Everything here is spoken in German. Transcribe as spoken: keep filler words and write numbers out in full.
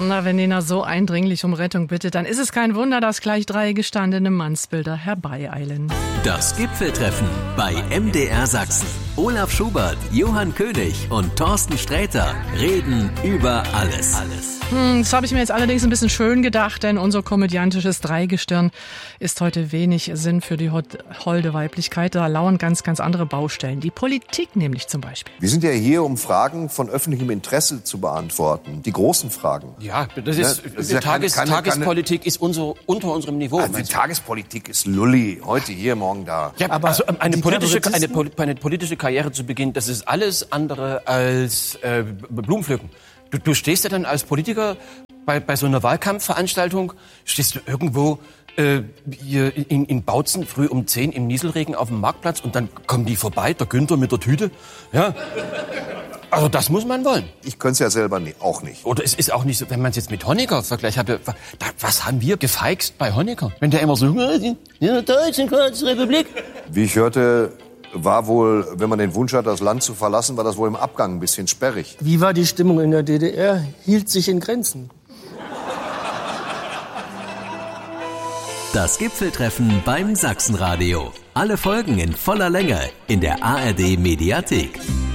Na, wenn Nena so eindringlich um Rettung bittet, dann ist es kein Wunder, dass gleich drei gestandene Mannsbilder herbeieilen. Das Gipfeltreffen bei M D R Sachsen. Olaf Schubert, Johann König und Thorsten Sträter reden über alles. alles. Hm, das habe ich mir jetzt allerdings ein bisschen schön gedacht, denn unser komödiantisches Dreigestirn ist heute wenig Sinn für die holde Weiblichkeit. Da lauern ganz, ganz andere Baustellen. Die Politik nämlich zum Beispiel. Wir sind ja hier, um Fragen von öffentlichem Interesse zu beantworten. Die großen Fragen. Ja, das ist, ja, das ist ja Tages, keine, keine, Tagespolitik ist unser, unter unserem Niveau. Also die Tagespolitik ist Lulli. Heute hier, morgen da. Ja, aber also eine, politische, eine, eine politische Karriere zu beginnen, das ist alles andere als äh, Blumenpflücken. Du, du stehst ja dann als Politiker bei, bei so einer Wahlkampfveranstaltung, stehst du irgendwo äh, hier in, in Bautzen früh um zehn im Nieselregen auf dem Marktplatz und dann kommen die vorbei, der Günther mit der Tüte. Ja. Also das muss man wollen. Ich könnte es ja selber nie, auch nicht. Oder es ist auch nicht so, wenn man es jetzt mit Honecker vergleicht. Was haben wir gefeixt bei Honecker? Wenn der immer so, in der Deutschen Republik. Wie ich hörte, war wohl, wenn man den Wunsch hat, das Land zu verlassen, war das wohl im Abgang ein bisschen sperrig. Wie war die Stimmung in der D D R? Hielt sich in Grenzen. Das Gipfeltreffen beim Sachsenradio. Alle Folgen in voller Länge in der A R D Mediathek.